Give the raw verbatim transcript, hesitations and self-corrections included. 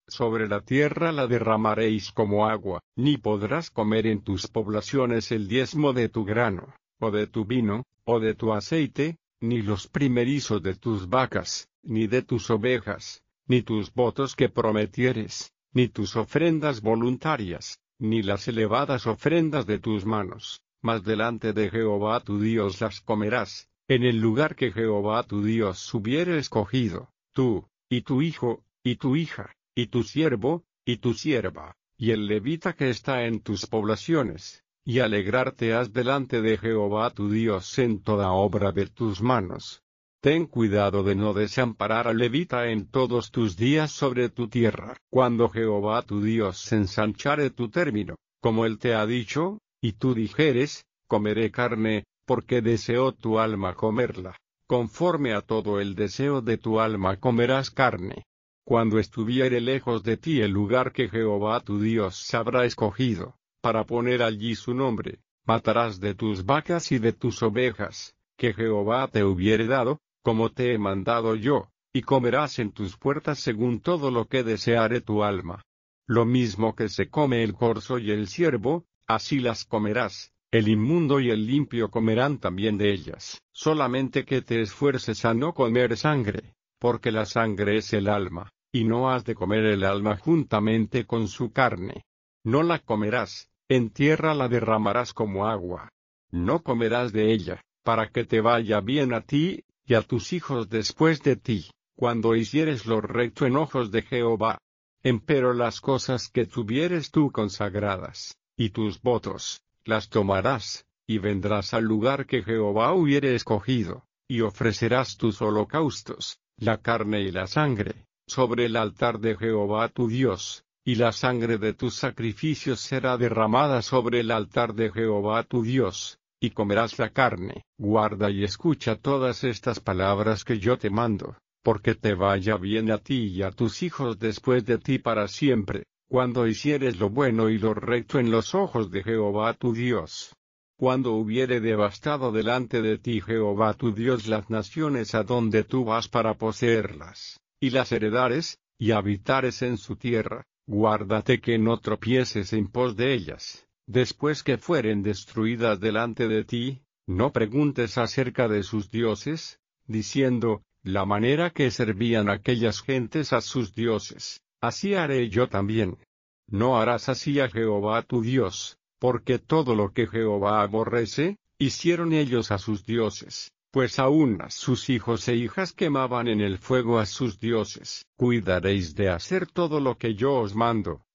Sobre la tierra la derramaréis como agua, ni podrás comer en tus poblaciones el diezmo de tu grano, o de tu vino, o de tu aceite, ni los primerizos de tus vacas, ni de tus ovejas, ni tus votos que prometieres, ni tus ofrendas voluntarias, ni las elevadas ofrendas de tus manos, mas delante de Jehová tu Dios las comerás, en el lugar que Jehová tu Dios hubiere escogido, tú, y tu hijo, y tu hija, y tu siervo, y tu sierva, y el levita que está en tus poblaciones, y alegrarte has delante de Jehová tu Dios en toda obra de tus manos. Ten cuidado de no desamparar al levita en todos tus días sobre tu tierra, cuando Jehová tu Dios ensanchare tu término, como él te ha dicho, y tú dijeres, comeré carne, porque deseó tu alma comerla, conforme a todo el deseo de tu alma comerás carne. Cuando estuviere lejos de ti el lugar que Jehová tu Dios habrá escogido, para poner allí su nombre, matarás de tus vacas y de tus ovejas, que Jehová te hubiere dado, como te he mandado yo, y comerás en tus puertas según todo lo que deseare tu alma. Lo mismo que se come el corzo y el ciervo, así las comerás, el inmundo y el limpio comerán también de ellas. Solamente que te esfuerces a no comer sangre, porque la sangre es el alma, y no has de comer el alma juntamente con su carne. No la comerás, en tierra la derramarás como agua. No comerás de ella, para que te vaya bien a ti, y a tus hijos después de ti, cuando hicieres lo recto en ojos de Jehová. Empero las cosas que tuvieres tú consagradas, y tus votos, las tomarás, y vendrás al lugar que Jehová hubiere escogido, y ofrecerás tus holocaustos, la carne y la sangre, sobre el altar de Jehová tu Dios, y la sangre de tus sacrificios será derramada sobre el altar de Jehová tu Dios, y comerás la carne. Guarda y escucha todas estas palabras que yo te mando, porque te vaya bien a ti y a tus hijos después de ti para siempre, cuando hicieres lo bueno y lo recto en los ojos de Jehová tu Dios. Cuando hubiere devastado delante de ti Jehová tu Dios las naciones a donde tú vas para poseerlas, y las heredares, y habitares en su tierra, guárdate que no tropieces en pos de ellas. Después que fueren destruidas delante de ti, no preguntes acerca de sus dioses, diciendo, la manera que servían aquellas gentes a sus dioses, así haré yo también. No harás así a Jehová tu Dios, porque todo lo que Jehová aborrece, hicieron ellos a sus dioses, pues aun a sus hijos e hijas quemaban en el fuego a sus dioses. Cuidaréis de hacer todo lo que yo os mando,